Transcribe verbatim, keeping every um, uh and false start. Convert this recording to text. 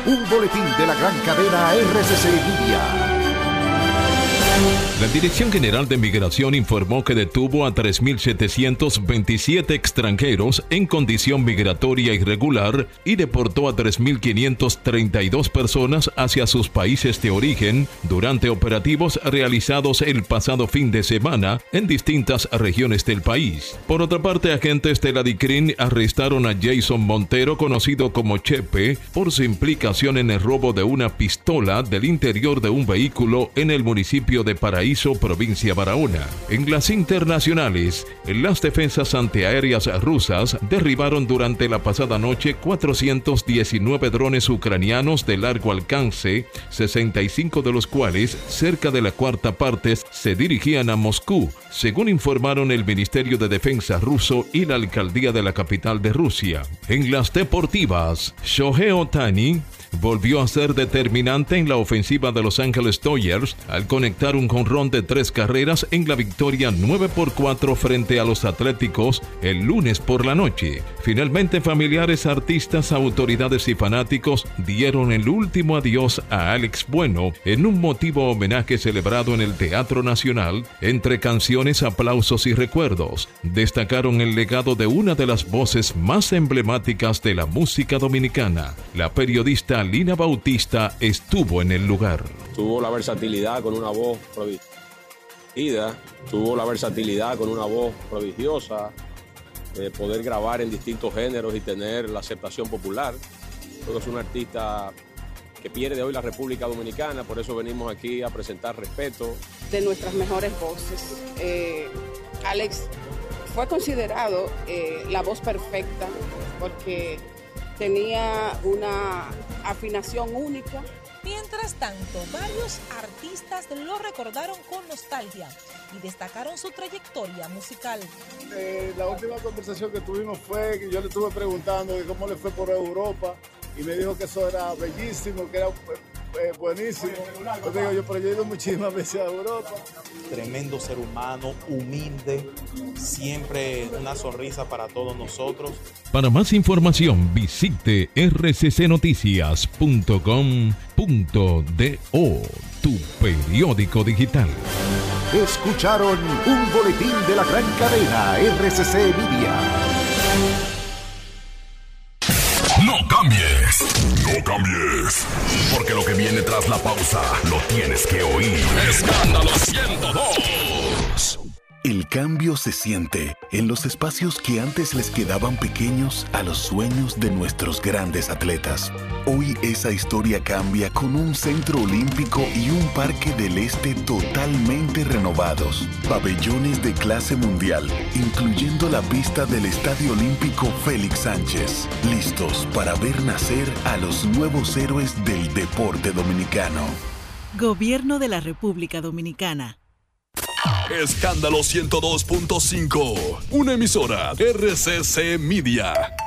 Un boletín de la gran cadena R C C Media. La Dirección General de Migración informó que detuvo a tres mil setecientos veintisiete extranjeros en condición migratoria irregular y deportó a tres mil quinientas treinta y dos personas hacia sus países de origen durante operativos realizados el pasado fin de semana en distintas regiones del país. Por otra parte, agentes de la DICRIN arrestaron a Jason Montero, conocido como Chepe, por su implicación en el robo de una pistola del interior de un vehículo en el municipio de Paraíso, provincia Barahona. En las internacionales, las defensas antiaéreas rusas derribaron durante la pasada noche cuatrocientos diecinueve drones ucranianos de largo alcance, sesenta y cinco de los cuales, cerca de la cuarta parte, se dirigían a Moscú, según informaron el Ministerio de Defensa ruso y la alcaldía de la capital de Rusia. En las deportivas, Shohei Ohtani volvió a ser determinante en la ofensiva de Los Angeles Dodgers al conectar un jonrón de tres carreras en la victoria nueve por cuatro frente a los Atléticos el lunes por la noche. Finalmente, familiares, artistas, autoridades y fanáticos dieron el último adiós a Alex Bueno en un emotivo homenaje celebrado en el Teatro Nacional. Entre canciones, aplausos y recuerdos, destacaron el legado de una de las voces más emblemáticas de la música dominicana. La periodista Lina Bautista estuvo en el lugar. Tuvo la versatilidad con una voz prodigiosa, tuvo la versatilidad con una voz prodigiosa, de poder grabar en distintos géneros y tener la aceptación popular. Creo que es un artista que pierde hoy la República Dominicana, por eso venimos aquí a presentar respeto. De nuestras mejores voces. Eh, Alex fue considerado eh, la voz perfecta porque tenía una afinación única. Mientras tanto, varios artistas lo recordaron con nostalgia y destacaron su trayectoria musical. Eh, la última conversación que tuvimos fue que yo le estuve preguntando de cómo le fue por Europa y me dijo que eso era bellísimo, que era eh, buenísimo. Yo digo, yo, pero yo he ido muchísimas veces a Europa. Tremendo ser humano, humilde, siempre una sonrisa para todos nosotros. Para más información, visite r c c noticias punto com punto do, tu periódico digital. Escucharon un boletín de la gran cadena R C C Media. No cambies, no cambies, porque lo que viene tras la pausa lo tienes que oír. Escándalo ciento dos. El cambio se siente en los espacios que antes les quedaban pequeños a los sueños de nuestros grandes atletas. Hoy esa historia cambia con un centro olímpico y un parque del este totalmente renovados. Pabellones de clase mundial, incluyendo la pista del Estadio Olímpico Félix Sánchez. Listos para ver nacer a los nuevos héroes del deporte dominicano. Gobierno de la República Dominicana. Escándalo ciento dos punto cinco, una emisora R C C Media.